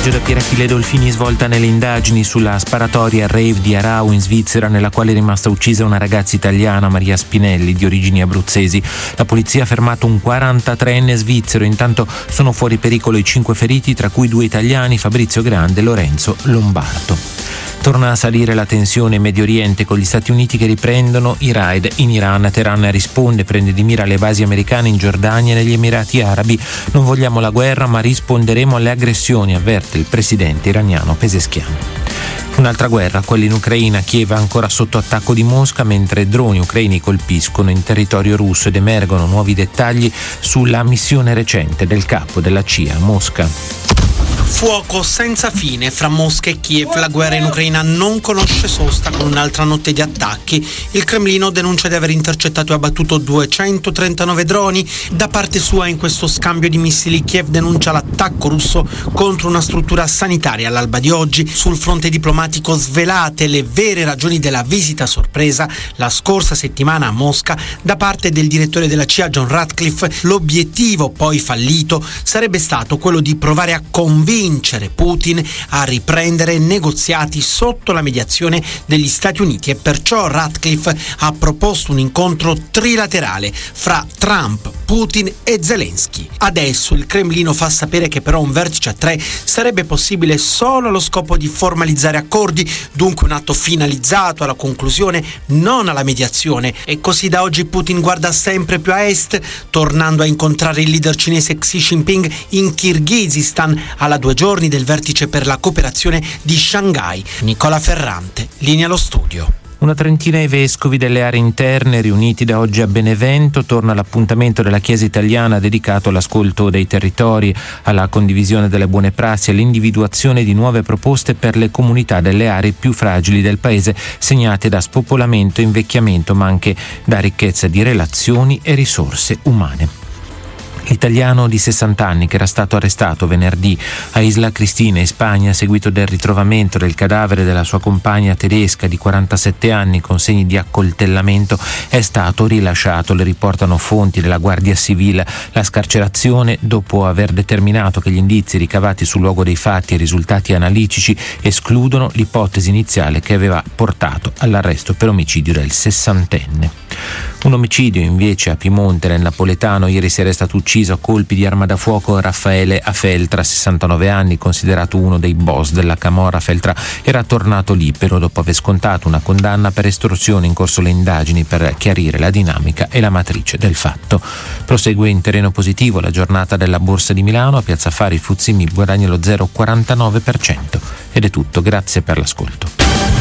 Sergio da Pirapile Dolfini svolta nelle indagini sulla sparatoria rave di Arau in Svizzera, nella quale è rimasta uccisa una ragazza italiana, Maria Spinelli, di origini abruzzesi. La polizia ha fermato un 43enne svizzero. Intanto sono fuori pericolo i 5 feriti, tra cui 2 italiani, Fabrizio Grande e Lorenzo Lombardo. Torna a salire la tensione in Medio Oriente, con gli Stati Uniti che riprendono i raid in Iran. Teheran risponde, prende di mira le basi americane in Giordania e negli Emirati Arabi. Non vogliamo la guerra, ma risponderemo alle aggressioni, avverte il presidente iraniano Pezeshkian. Un'altra guerra, quella in Ucraina. Kiev è ancora sotto attacco di Mosca, mentre droni ucraini colpiscono in territorio russo, ed emergono nuovi dettagli sulla missione recente del capo della CIA a Mosca. Fuoco senza fine fra Mosca e Kiev. La guerra in Ucraina non conosce sosta, con un'altra notte di attacchi. Il Cremlino denuncia di aver intercettato e abbattuto 239 droni. Da parte sua, in questo scambio di missili, Kiev denuncia l'attacco russo contro una struttura sanitaria all'alba di oggi. Sul fronte diplomatico, svelate le vere ragioni della visita sorpresa la scorsa settimana a Mosca da parte del direttore della CIA John Ratcliffe. L'obiettivo, poi fallito, sarebbe stato quello di provare a convincere Putin a riprendere negoziati sotto la mediazione degli Stati Uniti, e perciò Ratcliffe ha proposto un incontro trilaterale fra Trump, Putin e Zelensky. Adesso il Cremlino fa sapere che però un vertice a 3 sarebbe possibile solo allo scopo di formalizzare accordi, dunque un atto finalizzato alla conclusione, non alla mediazione. E così da oggi Putin guarda sempre più a est, tornando a incontrare il leader cinese Xi Jinping in Kirghizistan alla 2 giorni del vertice per la cooperazione di Shanghai. Nicola Ferrante, linea allo studio. Una trentina di vescovi delle aree interne riuniti da oggi a Benevento. Torna l'appuntamento della Chiesa italiana dedicato all'ascolto dei territori, alla condivisione delle buone prassi e all'individuazione di nuove proposte per le comunità delle aree più fragili del paese, segnate da spopolamento e invecchiamento, ma anche da ricchezza di relazioni e risorse umane. L'italiano di 60 anni che era stato arrestato venerdì a Isla Cristina in Spagna a seguito del ritrovamento del cadavere della sua compagna tedesca di 47 anni con segni di accoltellamento è stato rilasciato, le riportano fonti della Guardia Civile. La scarcerazione, dopo aver determinato che gli indizi ricavati sul luogo dei fatti e i risultati analitici escludono l'ipotesi iniziale che aveva portato all'arresto per omicidio del 60enne. Un omicidio invece a Piemonte, nel napoletano. Ieri sera è stato ucciso a colpi di arma da fuoco Raffaele Afeltra, 69 anni, considerato uno dei boss della camorra. Afeltra era tornato libero dopo aver scontato una condanna per estorsione. In corso le indagini per chiarire la dinamica e la matrice del fatto. Prosegue in terreno positivo la giornata della Borsa di Milano. A Piazza Affari il FTSE MIB guadagna lo 0,49%. Ed è tutto, grazie per l'ascolto.